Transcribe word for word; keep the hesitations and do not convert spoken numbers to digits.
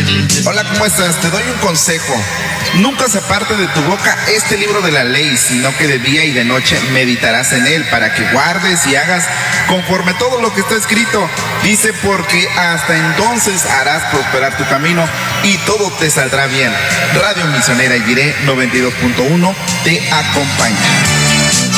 Hola, ¿cómo estás? Te doy un consejo. Nunca se aparte de tu boca este libro de la ley, sino que de día y de noche meditarás en él, para que guardes y hagas conforme todo lo que está escrito. Dice, porque hasta entonces harás prosperar tu camino y todo te saldrá bien. Radio Misionera Jiré noventa y dos punto uno te acompaña.